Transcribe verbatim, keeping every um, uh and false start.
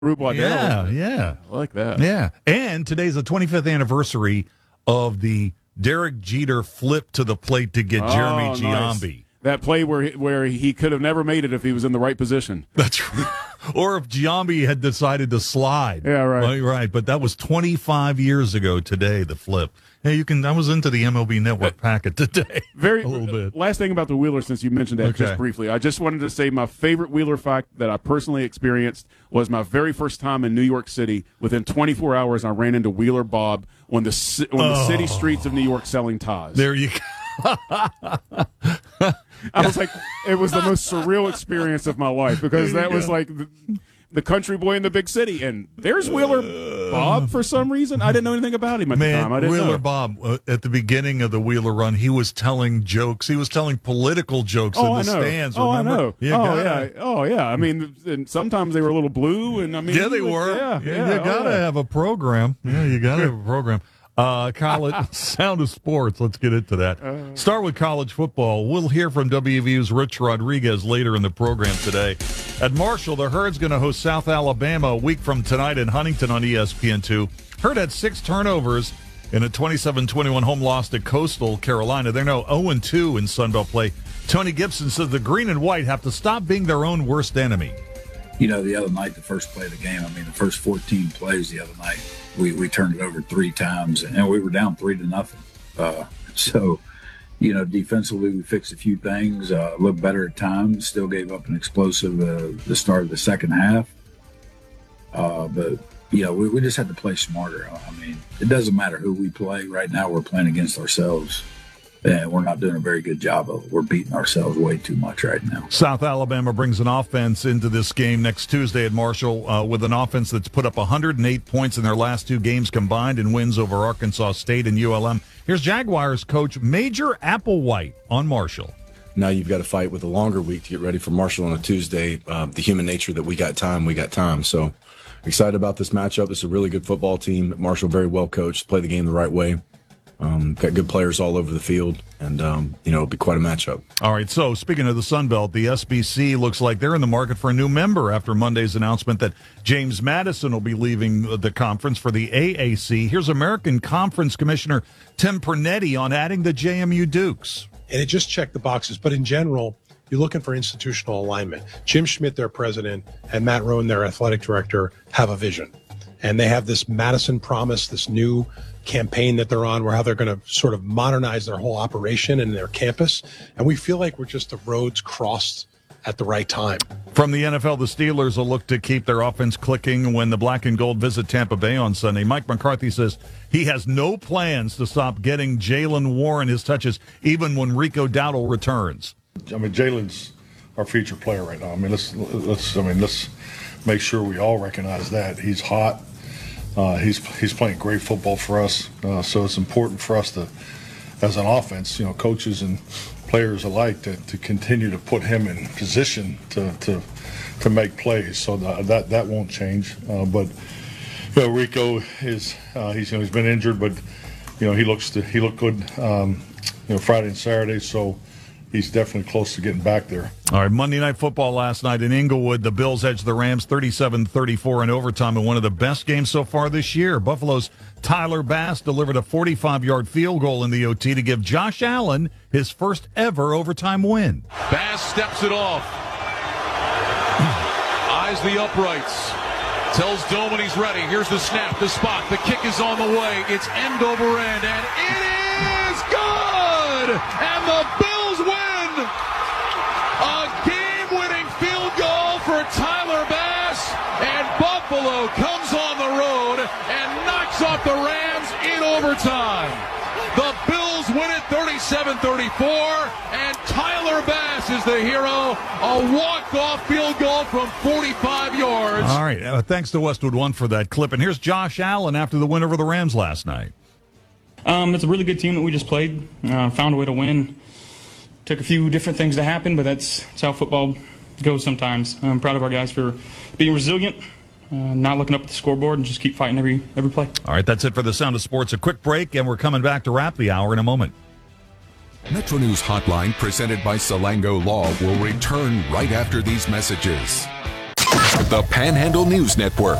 Rube Waddell. Yeah, yeah. I like that. Yeah. And today's the twenty-fifth anniversary of the Derek Jeter flip to the plate to get Oh, Jeremy nice. Giambi. That play where he, where he could have never made it if he was in the right position. That's right. Or if Giambi had decided to slide. Yeah, right. Right, right. But that was twenty-five years ago today, the flip. Hey, you can. I was into the M L B Network packet today. Very a little bit. Last thing about the Wheeler, since you mentioned that Okay. just briefly, I just wanted to say my favorite Wheeler fact that I personally experienced was my very first time in New York City. Within twenty-four hours, I ran into Wheeler Bob on the ci- on the Oh. city streets of New York selling ties. There you go. I was like, it was the most surreal experience of my life because that was like the, the country boy in the big city, and there's Wheeler Bob for some reason. I didn't know anything about him at Man, the time. I didn't Wheeler know. Bob, uh, at the beginning of the Wheeler run, he was telling jokes. He was telling political jokes Oh, I in the know. stands. Oh, remember? I know. You oh, gotta- yeah. Oh, yeah. I mean, and sometimes they were a little blue, and I mean, Yeah, they were. Yeah, You- yeah. you oh, got to yeah. have a program. Yeah, you got to have a program. Uh, college Sound of Sports. Let's get into that. Uh. Start with college football. We'll hear from W V U's Rich Rodriguez later in the program today. At Marshall, the Herd's going to host South Alabama a week from tonight in Huntington on E S P N two. Herd had six turnovers in a twenty-seven twenty-one home loss to Coastal Carolina. They're now oh and two in Sun Belt play. Tony Gibson says the green and white have to stop being their own worst enemy. You know, the other night, the first play of the game, I mean, the first fourteen plays the other night, we, we turned it over three times, and we were down three to nothing. Uh, so, you know, defensively, we fixed a few things, uh, looked better at times, still gave up an explosive uh, the start of the second half. Uh, but, you know, we, we just had to play smarter. I mean, it doesn't matter who we play. Right now, we're playing against ourselves. And we're not doing a very good job of it. We're beating ourselves way too much right now. South Alabama brings an offense into this game next Tuesday at Marshall uh, with an offense that's put up one hundred eight points in their last two games combined and wins over Arkansas State and U L M. Here's Jaguars coach Major Applewhite on Marshall. Now you've got to fight with a longer week to get ready for Marshall on a Tuesday. Uh, the human nature that we got time, we got time. So excited about this matchup. This is a really good football team. Marshall very well coached, play the game the right way. Um, got good players all over the field, and, um, you know, it'll be quite a matchup. All right, so speaking of the Sun Belt, the S B C looks like they're in the market for a new member after Monday's announcement that James Madison will be leaving the conference for the A A C. Here's American Conference Commissioner Tim Pernetti on adding the J M U Dukes. And it just checked the boxes. But in general, you're looking for institutional alignment. Jim Schmidt, their president, and Matt Rowan, their athletic director, have a vision. And they have this Madison Promise, this new campaign that they're on, where how they're going to sort of modernize their whole operation and their campus. And we feel like we're just the roads crossed at the right time. From the N F L, the Steelers will look to keep their offense clicking when the black and gold visit Tampa Bay on Sunday. Mike McCarthy says he has no plans to stop getting Jalen Warren his touches, even when Rico Dowdle returns. I mean, Jalen's our feature player right now. I mean, let's let's I mean let's make sure we all recognize that he's hot. Uh, he's he's playing great football for us, uh, so it's important for us to, as an offense, you know, coaches and players alike, to, to continue to put him in position to to, to make plays. So the, that that won't change. Uh, but you know, Rico is uh, he's you know, he's been injured, but you know he looks to, he looked good, um, you know, Friday and Saturday. So he's definitely close to getting back there. All right, Monday Night Football last night in Inglewood. The Bills edged the Rams thirty-seven thirty-four in overtime in one of the best games so far this year. Buffalo's Tyler Bass delivered a forty-five-yard field goal in the O T to give Josh Allen his first ever overtime win. Bass steps it off. Eyes the uprights. Tells Doman he's ready. Here's the snap, the spot. The kick is on the way. It's end over end, and it is good! And the Bills win! A game-winning field goal for Tyler Bass, and Buffalo comes on the road and knocks off the Rams in overtime. The Bills win it thirty-seven thirty-four, and Tyler Bass is the hero. A walk-off field goal from forty-five yards. All right, uh, thanks to Westwood One for that clip. And here's Josh Allen after the win over the Rams last night. Um, it's a really good team that we just played. Uh, found a way to win. Took a few different things to happen, but that's, that's how football goes sometimes. I'm proud of our guys for being resilient, uh, not looking up at the scoreboard, and just keep fighting every every play. All right, that's it for the Sound of Sports. A quick break, and we're coming back to wrap the hour in a moment. Metro News Hotline, presented by Salango Law, will return right after these messages. The Panhandle News Network.